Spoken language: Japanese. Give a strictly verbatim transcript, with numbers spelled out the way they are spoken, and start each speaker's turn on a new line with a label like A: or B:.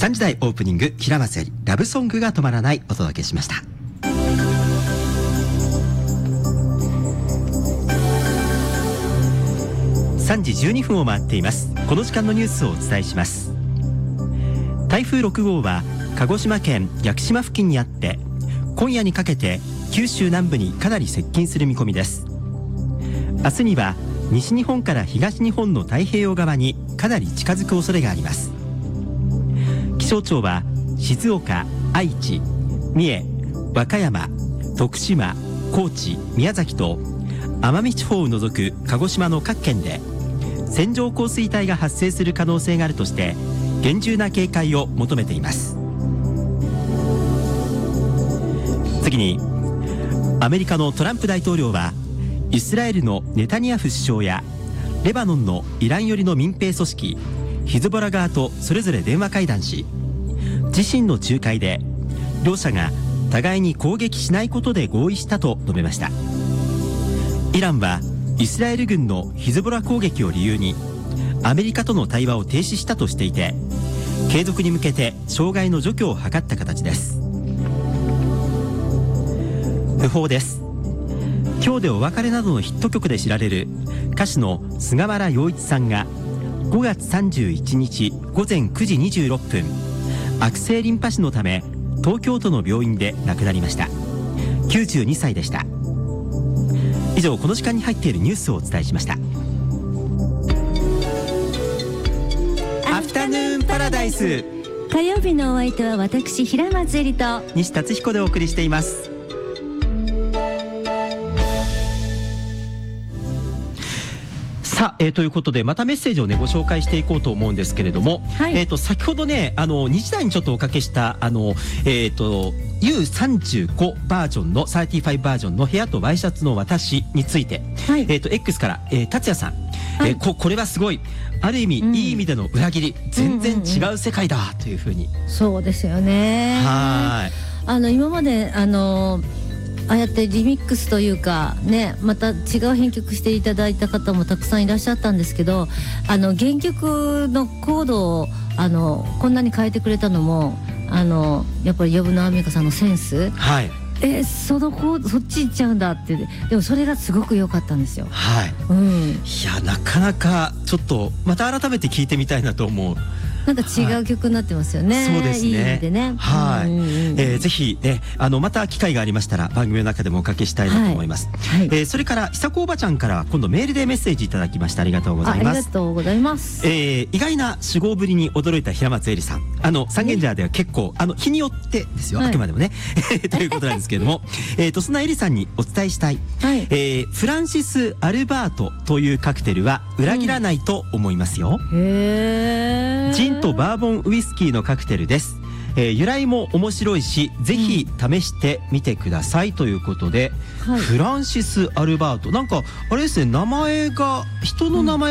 A: さんじ台オープニング、平松よりラブソングが止まらないお届けしました。さんじじゅうにふんを回っています。この時間のニュースをお伝えします。台風ろく号は鹿児島県屋久島付近にあって、今夜にかけて九州南部にかなり接近する見込みです。明日には西日本から東日本の太平洋側にかなり近づく恐れがあります。気象庁は静岡、愛知、三重、和歌山、徳島、高知、宮崎と奄美地方を除く鹿児島の各県で線状降水帯が発生する可能性があるとして厳重な警戒を求めています。次に、アメリカのトランプ大統領はイスラエルのネタニヤフ首相やレバノンのイラン寄りの民兵組織ヒズボラ側とそれぞれ電話会談し、自身の仲介で両者が互いに攻撃しないことで合意したと述べました。イランはイスラエル軍のヒズボラ攻撃を理由にアメリカとの対話を停止したとしていて、継続に向けて障害の除去を図った形です。訃報です。今日でお別れなどのヒット曲で知られる歌手の菅原洋一さんがごがつさんじゅういちにちごぜんくじにじゅうろっぷん、悪性リンパ腫のため東京都の病院で亡くなりました。きゅうじゅうにさいでした。以上、この時間に入っているニュースをお伝えしました。アフタヌーンパラダイス、
B: 火曜日のお相手は私平松絵里と
A: 西達彦でお送りしています。さあ、えー、ということでまたメッセージをねご紹介していこうと思うんですけれども、はい、えー、と先ほどねあのにじ台にちょっとおかけしたあの、えー、と ユーさんじゅうご バージョンのさんじゅうごバージョンの部屋とワイシャツの私について、はい、えー、と X から、えー、達也さん、はい、えー、こ, これはすごい、ある意味、うん、いい意味での裏切り、全然違う世界だというふうに、
B: うんうんうん、そうですよね。はい、あの今まであのああやってリミックスというかね、また違う編曲していただいた方もたくさんいらっしゃったんですけど、あの原曲のコードをあのこんなに変えてくれたのもあのやっぱり呼野アンミカさんのセンス、はい、えそのコードそっち行っちゃうんだって。でもそれがすごく良かったんですよ。はい、うん、
A: いやなかなかちょっとまた改めて聴いてみたいなと思う。
B: なんか違う曲になってますよね。はい、そうですね。いい意味でね。
A: はい。うんうんうん、えー、ぜひね、あのまた機会がありましたら番組の中でもおかけしたいなと思います。はいはい、えー、それから久子おばちゃんから今度メールでメッセージいただきました。ありがとうございます。あ、
B: ありがとうございます。
A: えー、意外な酒豪ぶりに驚いた平松絵里さん。あの三軒茶屋では結構あの日によってですよ、はい、あくまでもねということなんですけれども、えーとそんな絵里さんにお伝えしたい、はい、えー、フランシス・アルバートというカクテルは裏切らないと思いますよ。うん、へー。ジンとバーボンウイスキーのカクテルです。えー、由来も面白いしぜひ試してみてくださいということで、うん、はい、フランシス・アルバート、なんかあれですね、名前が人の名前